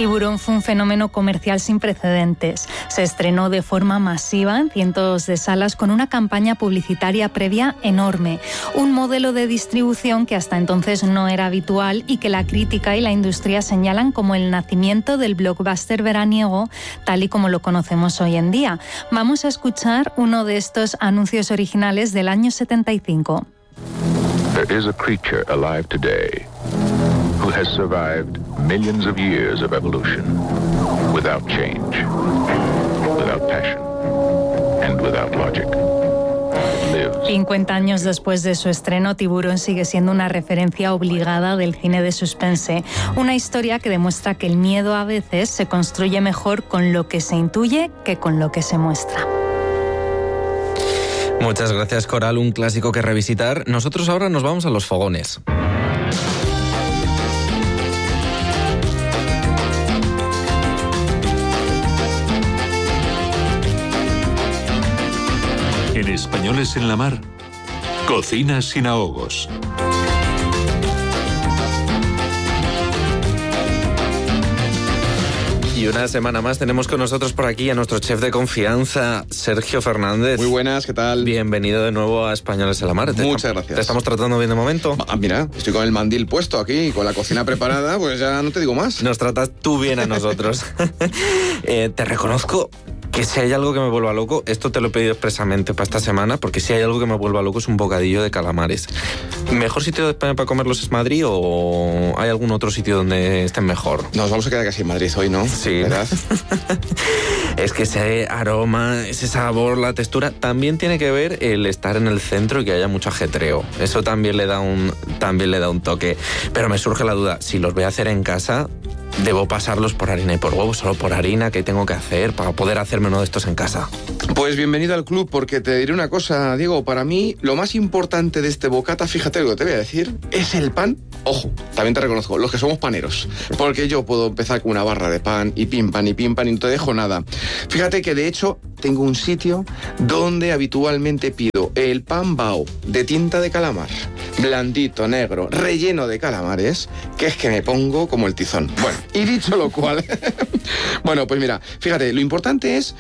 Tiburón fue un fenómeno comercial sin precedentes. Se estrenó de forma masiva en cientos de salas con una campaña publicitaria previa enorme. Un modelo de distribución que hasta entonces no era habitual y que la crítica y la industria señalan como el nacimiento del blockbuster veraniego, tal y como lo conocemos hoy en día. Vamos a escuchar uno de estos anuncios originales del año 75. There is a creature alive today who has survived millions of years of evolution without change, without passion, and without logic. 50 años después de su estreno, Tiburón sigue siendo una referencia obligada del cine de suspense. Una historia que demuestra que el miedo a veces se construye mejor con lo que se intuye que con lo que se muestra. Muchas gracias, Coral, un clásico que revisitar. Nosotros ahora nos vamos a los fogones. En Españoles en la Mar, cocina sin ahogos. Y una semana más tenemos con nosotros por aquí a nuestro chef de confianza, Sergio Fernández. Muy buenas, ¿qué tal? Bienvenido de nuevo a Españoles en la Mar. Muchas gracias. ¿Te estamos tratando bien de momento? Mira, estoy con el mandil puesto aquí, con la cocina preparada, pues ya no te digo más. Nos tratas tú bien a nosotros. Te reconozco que si hay algo que me vuelva loco, esto te lo he pedido expresamente para esta semana, porque si hay algo que me vuelva loco es un bocadillo de calamares. ¿Mejor sitio de España para comerlos es Madrid o hay algún otro sitio donde estén mejor? Nos vamos a quedar casi en Madrid hoy, ¿no? Sí. ¿Verdad? Es que ese aroma, ese sabor, la textura, también tiene que ver el estar en el centro y que haya mucho ajetreo. Eso también le da un toque. Pero me surge la duda, si los voy a hacer en casa, ¿debo pasarlos por harina y por huevo? ¿Solo por harina? ¿Qué tengo que hacer para poder hacerme uno de estos en casa? Pues bienvenido al club, porque te diré una cosa, Diego. Para mí, lo más importante de este bocata, fíjate lo que te voy a decir, es el pan. Ojo, también te reconozco, los que somos paneros. Porque yo puedo empezar con una barra de pan y pim, pan, y no te dejo nada. Fíjate que, de hecho, tengo un sitio donde habitualmente pido el pan bao de tinta de calamar, blandito, negro, relleno de calamares, que es que me pongo como el tizón. Bueno, y dicho lo cual, bueno, pues mira, fíjate, lo importante es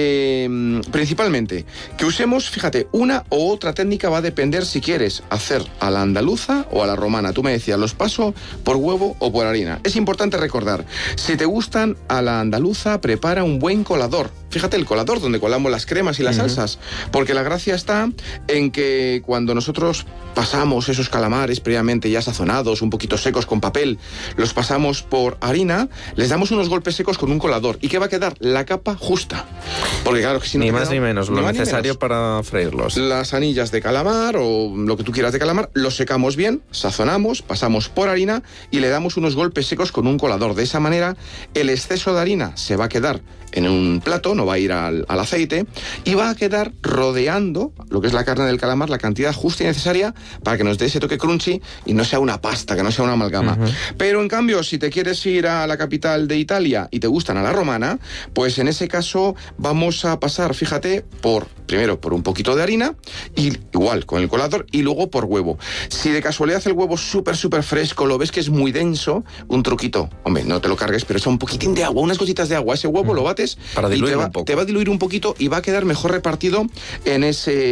que, principalmente, que usemos, fíjate, una u otra técnica va a depender si quieres hacer a la andaluza o a la romana. Tú me decías, los paso por huevo o por harina. Es importante recordar, si te gustan a la andaluza, prepara un buen colador. Fíjate, el colador donde colamos las cremas y las salsas, porque la gracia está en que cuando nosotros pasamos esos calamares previamente ya sazonados, un poquito secos con papel, los pasamos por harina, les damos unos golpes secos con un colador. ¿Y qué va a quedar? La capa justa. Porque claro que si no, ni más ni menos, lo necesario para freírlos. Las anillas de calamar o lo que tú quieras de calamar, los secamos bien, sazonamos, pasamos por harina y le damos unos golpes secos con un colador. De esa manera, el exceso de harina se va a quedar en un plato, no va a ir al aceite, y va a quedar rodeando lo que es la carne del calamar, la cantidad justa y necesaria para que nos dé ese toque crunchy y no sea una pasta, que no sea una amalgama. Pero en cambio, si te quieres ir a la capital de Italia y te gustan a la romana, pues en ese caso vamos a pasar, fíjate, primero por un poquito de harina, y igual con el colador, y luego por huevo. Si de casualidad el huevo súper fresco, lo ves que es muy denso, un truquito, hombre, no te lo cargues, pero echa un poquitín de agua, unas gotitas de agua, ese huevo lo bates para diluir un poco. Te va a diluir un poquito y va a quedar mejor repartido en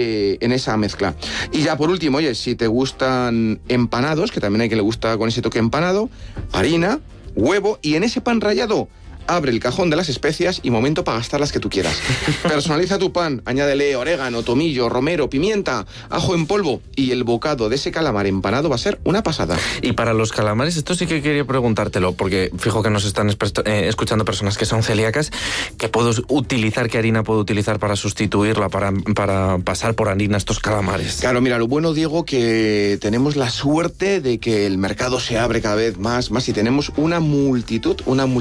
esa mezcla. Y ya por último, oye, si te gustan empanados, que también hay que le gusta con ese toque empanado, harina, huevo, y en ese pan rallado abre el cajón de las especias y momento para gastar las que tú quieras. Personaliza tu pan, añádele orégano, tomillo, romero, pimienta, ajo en polvo, y el bocado de ese calamar empanado va a ser una pasada. Y para los calamares, esto sí que quería preguntártelo, porque fijo que nos están escuchando personas que son celíacas. ¿Qué puedo utilizar, qué harina puedo utilizar para sustituirla, para pasar por harina estos calamares? Claro, mira, lo bueno, Diego, que tenemos la suerte de que el mercado se abre cada vez más y tenemos una multitud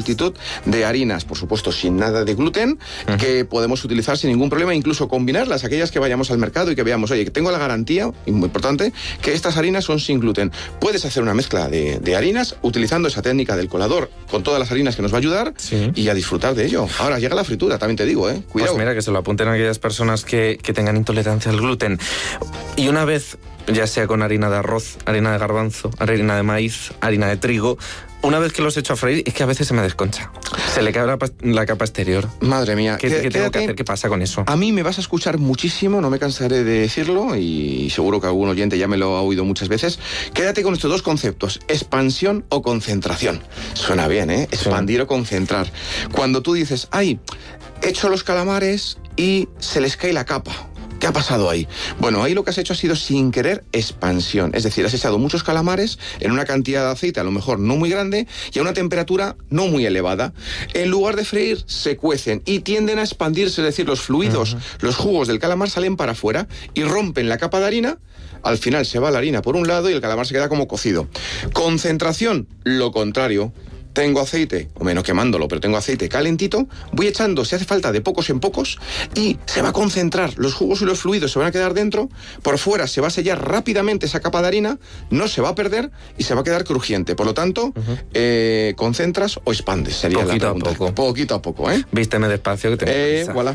de harinas, por supuesto sin nada de gluten, que podemos utilizar sin ningún problema, incluso combinarlas, aquellas que vayamos al mercado y que veamos, oye, que tengo la garantía, y muy importante, que estas harinas son sin gluten. Puedes hacer una mezcla de harinas utilizando esa técnica del colador con todas las harinas que nos va a ayudar, y a disfrutar de ello. Ahora llega la fritura, también te digo, cuidado. Pues mira, que se lo apunten a aquellas personas que tengan intolerancia al gluten. Y una vez, ya sea con harina de arroz, harina de garbanzo, harina de maíz, harina de trigo, una vez que los echo a freír, es que a veces se me desconcha. Se le cae la capa exterior. Madre mía. ¿Qué tengo que hacer? ¿Qué pasa con eso? A mí me vas a escuchar muchísimo, no me cansaré de decirlo, y seguro que algún oyente ya me lo ha oído muchas veces. Quédate con estos dos conceptos, expansión o concentración. Suena bien, ¿eh? Expandir o concentrar. Cuando tú dices, ay, echo los calamares y se les cae la capa. ¿Qué ha pasado ahí? Bueno, ahí lo que has hecho ha sido sin querer expansión. Es decir, has echado muchos calamares en una cantidad de aceite a lo mejor no muy grande y a una temperatura no muy elevada. En lugar de freír, se cuecen y tienden a expandirse, es decir, los fluidos, los jugos del calamar salen para afuera y rompen la capa de harina. Al final se va la harina por un lado y el calamar se queda como cocido. Concentración, lo contrario. Tengo aceite, o menos quemándolo, pero tengo aceite calentito, voy echando, si hace falta, de pocos en pocos, y se va a concentrar, los jugos y los fluidos se van a quedar dentro, por fuera se va a sellar rápidamente esa capa de harina, no se va a perder y se va a quedar crujiente. Por lo tanto, concentras o expandes, sería la pregunta. Poquito a poco, ¿eh? Vísteme despacio que tengo voilà.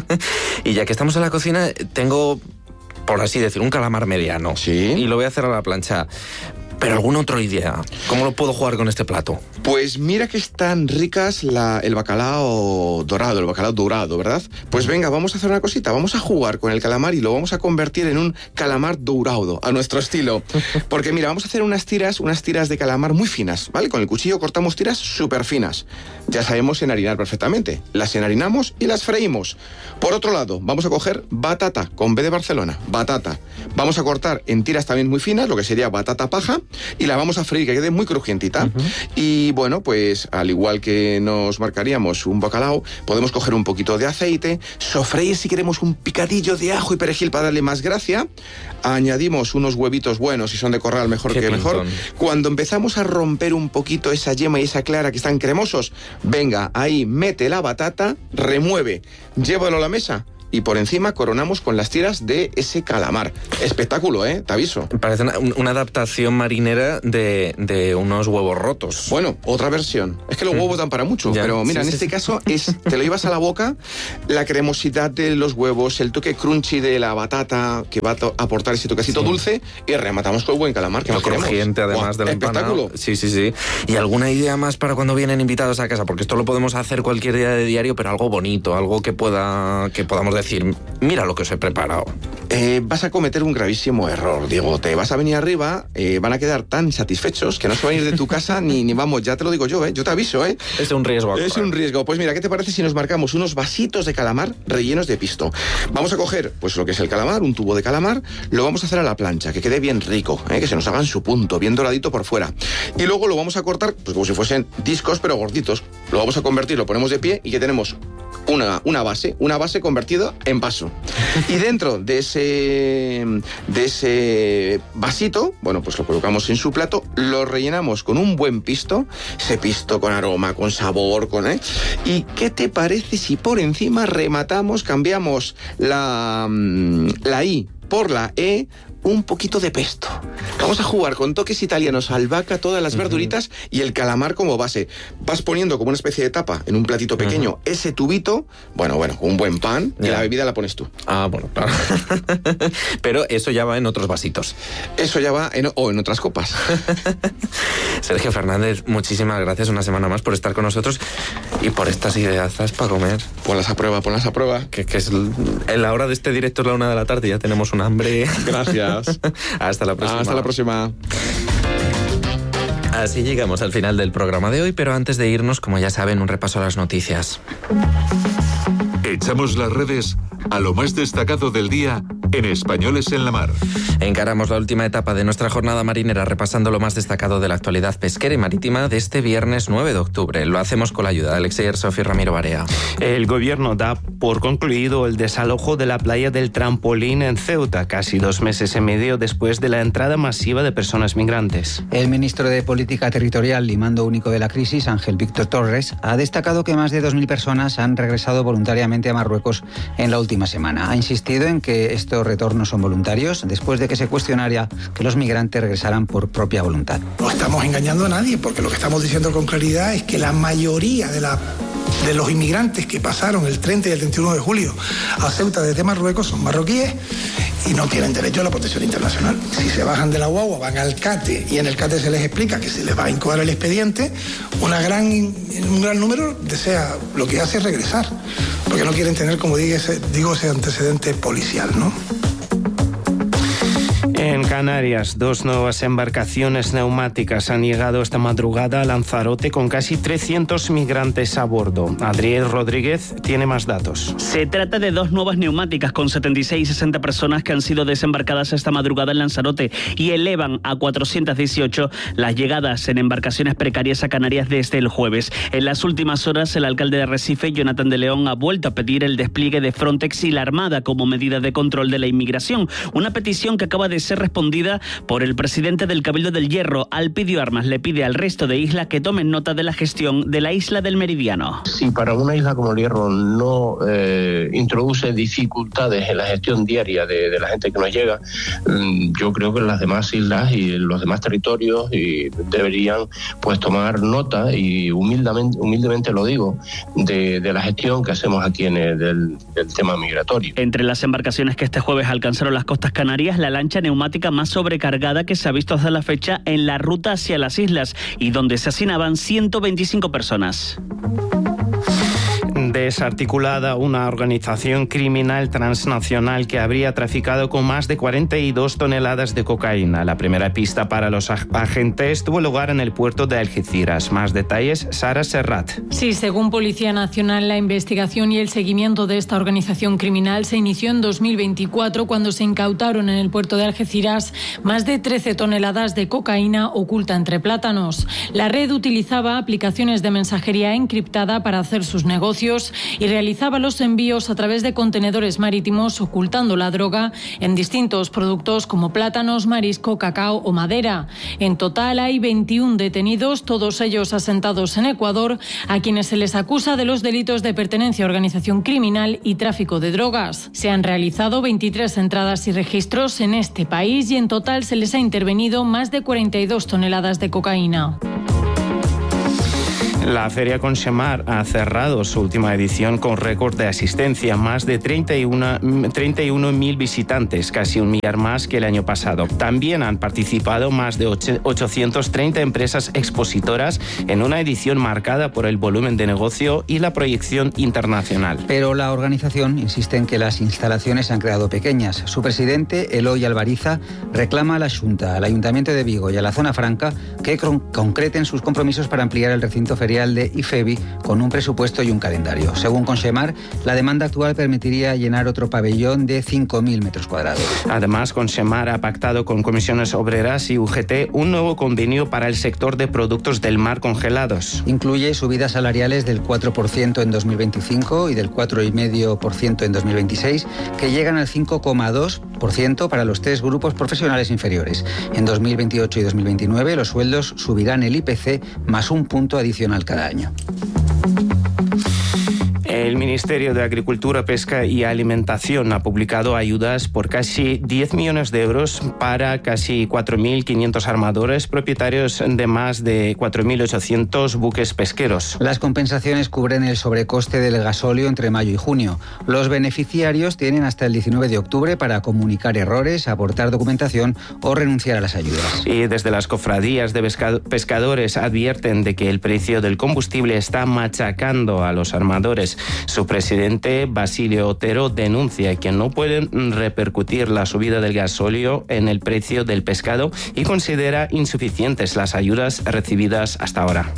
Y ya que estamos en la cocina, tengo, por así decir, un calamar mediano. Sí. Y lo voy a hacer a la plancha. Pero ¿alguna otra idea? ¿Cómo lo puedo jugar con este plato? Pues mira que están ricas el bacalao dorado, ¿verdad? Pues venga, vamos a hacer una cosita, vamos a jugar con el calamar y lo vamos a convertir en un calamar dorado, a nuestro estilo. Porque mira, vamos a hacer unas tiras de calamar muy finas, ¿vale? Con el cuchillo cortamos tiras súper finas. Ya sabemos enharinar perfectamente. Las enharinamos y las freímos. Por otro lado, vamos a coger batata, con B de Barcelona, batata. Vamos a cortar en tiras también muy finas, lo que sería batata paja, y la vamos a freír, que quede muy crujientita. Y bueno, pues al igual que nos marcaríamos un bacalao, podemos coger un poquito de aceite, sofreír si queremos un picadillo de ajo y perejil para darle más gracia, añadimos unos huevitos buenos, si son de corral mejor que mejor. Cuando empezamos a romper un poquito esa yema y esa clara que están cremosos, venga, ahí mete la batata, remueve, llévalo a la mesa. Y por encima coronamos con las tiras de ese calamar. Espectáculo, ¿eh? Te aviso. Parece una adaptación marinera de unos huevos rotos. Bueno, otra versión. Es que los huevos dan para mucho, ya, pero mira, en este caso te lo llevas a la boca, la cremosidad de los huevos, el toque crunchy de la batata, que va a aportar ese toquecito dulce, y rematamos con el buen calamar, que lo crujiente, además del empanado. Espectáculo. Sí. ¿Y alguna idea más para cuando vienen invitados a casa? Porque esto lo podemos hacer cualquier día de diario, pero algo bonito, algo que podamos decir, mira lo que os he preparado. Vas a cometer un gravísimo error, Diego. Te vas a venir arriba, van a quedar tan satisfechos que no se van a ir de tu casa ni vamos, ya te lo digo yo, yo te aviso, Es un riesgo. Es un riesgo. Pues mira, ¿qué te parece si nos marcamos unos vasitos de calamar rellenos de pisto? Vamos a coger, pues lo que es el calamar, un tubo de calamar, lo vamos a hacer a la plancha, que quede bien rico, que se nos hagan su punto, bien doradito por fuera. Y luego lo vamos a cortar, pues como si fuesen discos, pero gorditos. Lo vamos a convertir, lo ponemos de pie y que tenemos una base convertida en vaso. Y dentro de ese vasito, bueno, pues lo colocamos en su plato, lo rellenamos con un buen pisto, ese pisto con aroma, con sabor, ¿Y qué te parece si por encima rematamos, cambiamos la I por la E, un poquito de pesto? Vamos a jugar con toques italianos, albahaca, todas las verduritas y el calamar como base. Vas poniendo como una especie de tapa en un platito pequeño ese tubito, bueno, un buen pan, y la bebida la pones tú. Ah, bueno, claro. Pero eso ya va en otros vasitos. Eso ya va en otras copas. Sergio Fernández, muchísimas gracias una semana más por estar con nosotros y por estas ideazas para comer. Ponlas a prueba. Que es en la hora de este directo, es la 1 de la tarde, ya tenemos un hambre. Gracias. Hasta la próxima. Hasta la próxima. Así llegamos al final del programa de hoy, pero antes de irnos, como ya saben, un repaso a las noticias. Echamos las redes a lo más destacado del día en Españoles en la Mar. Encaramos la última etapa de nuestra jornada marinera repasando lo más destacado de la actualidad pesquera y marítima de este viernes 9 de octubre. Lo hacemos con la ayuda de Alexei Arsov y Ramiro Barea. El gobierno da por concluido el desalojo de la playa del Trampolín en Ceuta, casi 2 meses y medio después de la entrada masiva de personas migrantes. El ministro de Política Territorial y Mando Único de la Crisis, Ángel Víctor Torres, ha destacado que más de 2.000 personas han regresado voluntariamente a Marruecos en la última semana. Ha insistido en que estos retornos son voluntarios después de que se cuestionara que los migrantes regresaran por propia voluntad. No estamos engañando a nadie, porque lo que estamos diciendo con claridad es que la mayoría de las de los inmigrantes que pasaron el 30 y el 31 de julio a Ceuta desde Marruecos son marroquíes y no tienen derecho a la protección internacional. Si se bajan de la guagua, van al CATE y en el CATE se les explica que se les va a incoar el expediente, un gran número desea, lo que hace es regresar, porque no quieren tener, como digo, ese antecedente policial, ¿no? En Canarias, 2 nuevas embarcaciones neumáticas han llegado esta madrugada a Lanzarote con casi 300 migrantes a bordo. Adriel Rodríguez tiene más datos. Se trata de 2 nuevas neumáticas con 76 y 60 personas que han sido desembarcadas esta madrugada en Lanzarote y elevan a 418 las llegadas en embarcaciones precarias a Canarias desde el jueves. En las últimas horas, el alcalde de Arrecife, Jonathan de León, ha vuelto a pedir el despliegue de Frontex y la Armada como medida de control de la inmigración. Una petición que acaba de ser respondida por el presidente del Cabildo del Hierro. Alpidio Armas le pide al resto de islas que tomen nota de la gestión de la isla del Meridiano. Si para una isla como el Hierro no introduce dificultades en la gestión diaria de la gente que nos llega, yo creo que las demás islas y los demás territorios deberían pues tomar nota, y humildemente lo digo, de la gestión que hacemos aquí en del tema migratorio. Entre las embarcaciones que este jueves alcanzaron las costas canarias, la lancha neumática más sobrecargada que se ha visto hasta la fecha en la ruta hacia las islas y donde se hacinaban 125 personas. Desarticulada una organización criminal transnacional que habría traficado con más de 42 toneladas de cocaína. La primera pista para los agentes tuvo lugar en el puerto de Algeciras. Más detalles, Sara Serrat. Sí, según Policía Nacional, la investigación y el seguimiento de esta organización criminal se inició en 2024 cuando se incautaron en el puerto de Algeciras más de 13 toneladas de cocaína oculta entre plátanos. La red utilizaba aplicaciones de mensajería encriptada para hacer sus negocios y realizaba los envíos a través de contenedores marítimos ocultando la droga en distintos productos como plátanos, marisco, cacao o madera. En total hay 21 detenidos, todos ellos asentados en Ecuador, a quienes se les acusa de los delitos de pertenencia a organización criminal y tráfico de drogas. Se han realizado 23 entradas y registros en este país y en total se les ha intervenido más de 42 toneladas de cocaína. La Feria Conxemar ha cerrado su última edición con récord de asistencia, más de 31.000 visitantes, casi 1 millar más que el año pasado. También han participado más de 830 empresas expositoras en una edición marcada por el volumen de negocio y la proyección internacional. Pero la organización insiste en que las instalaciones se han quedado pequeñas. Su presidente, Eloy Alvariza, reclama a la Xunta, al Ayuntamiento de Vigo y a la Zona Franca que concreten sus compromisos para ampliar el recinto ferial de IFEBI con un presupuesto y un calendario. Según Conxemar, la demanda actual permitiría llenar otro pabellón de 5.000 metros cuadrados. Además, Conxemar ha pactado con Comisiones Obreras y UGT un nuevo convenio para el sector de productos del mar congelados. Incluye subidas salariales del 4% en 2025 y del 4,5% en 2026, que llegan al 5,2% para los 3 grupos profesionales inferiores. En 2028 y 2029 los sueldos subirán el IPC más un punto adicional cada año. El Ministerio de Agricultura, Pesca y Alimentación ha publicado ayudas por casi 10 millones de euros para casi 4.500 armadores propietarios de más de 4.800 buques pesqueros. Las compensaciones cubren el sobrecoste del gasóleo entre mayo y junio. Los beneficiarios tienen hasta el 19 de octubre para comunicar errores, aportar documentación o renunciar a las ayudas. Y desde las cofradías de pescadores advierten de que el precio del combustible está machacando a los armadores. Su presidente, Basilio Otero, denuncia que no pueden repercutir la subida del gasóleo en el precio del pescado y considera insuficientes las ayudas recibidas hasta ahora.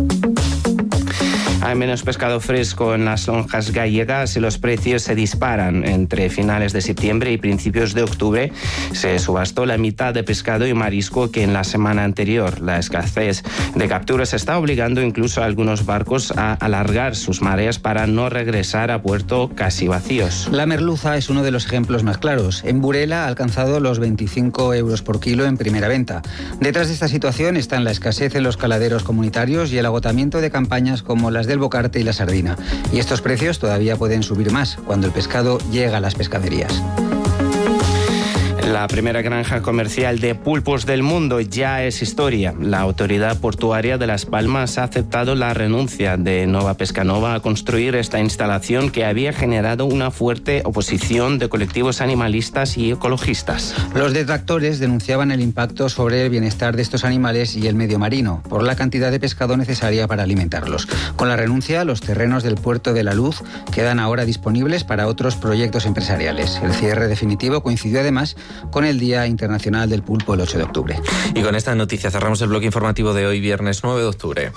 Hay menos pescado fresco en las lonjas gallegas y los precios se disparan. Entre finales de septiembre y principios de octubre se subastó la mitad de pescado y marisco que en la semana anterior. La escasez de capturas está obligando incluso a algunos barcos a alargar sus mareas para no regresar a puerto casi vacíos. La merluza es uno de los ejemplos más claros. En Burela ha alcanzado los 25 euros por kilo en primera venta. Detrás de esta situación están la escasez en los caladeros comunitarios y el agotamiento de campañas como las del bocarte y la sardina. Y estos precios todavía pueden subir más cuando el pescado llega a las pescaderías. La primera granja comercial de pulpos del mundo ya es historia. La autoridad portuaria de Las Palmas ha aceptado la renuncia de Nova Pescanova a construir esta instalación que había generado una fuerte oposición de colectivos animalistas y ecologistas. Los detractores denunciaban el impacto sobre el bienestar de estos animales y el medio marino, por la cantidad de pescado necesaria para alimentarlos. Con la renuncia, los terrenos del Puerto de la Luz quedan ahora disponibles para otros proyectos empresariales. El cierre definitivo coincidió además con el Día Internacional del Pulpo el 8 de octubre. Y con esta noticia cerramos el bloque informativo de hoy, viernes 9 de octubre.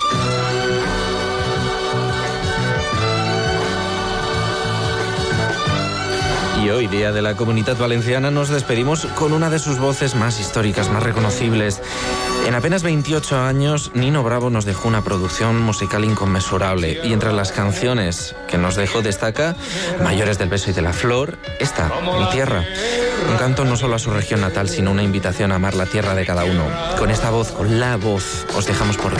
Y hoy, Día de la Comunitat Valenciana, nos despedimos con una de sus voces más históricas, más reconocibles. En apenas 28 años, Nino Bravo nos dejó una producción musical inconmensurable. Y entre las canciones que nos dejó destaca Mayores del Beso y de la Flor, esta, Mi Tierra. Un canto no solo a su región natal, sino una invitación a amar la tierra de cada uno. Con esta voz, con la voz, os dejamos por hoy.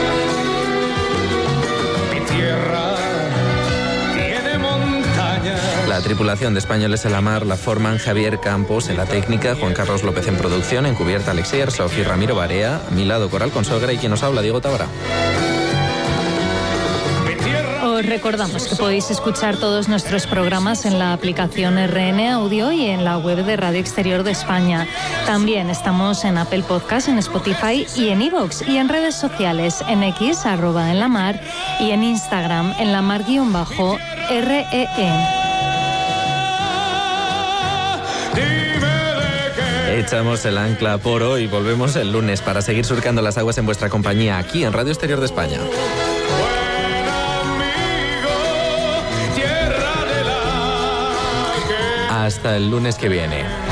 Mi tierra tiene montañas. La tripulación de Españoles en la Mar la forman Javier Campos en la técnica, Juan Carlos López en producción, encubierta Alexei Arsov y Ramiro Barea, a mi lado Coral Consogra y quien nos habla, Diego Tábara. Os recordamos que podéis escuchar todos nuestros programas en la aplicación RN Audio y en la web de Radio Exterior de España. También estamos en Apple Podcast, en Spotify y en iVoox, y en redes sociales, en X, @enlamar, y en Instagram, en lamar_REE. Echamos el ancla por hoy. Volvemos el lunes para seguir surcando las aguas en vuestra compañía aquí en Radio Exterior de España. Hasta el lunes que viene.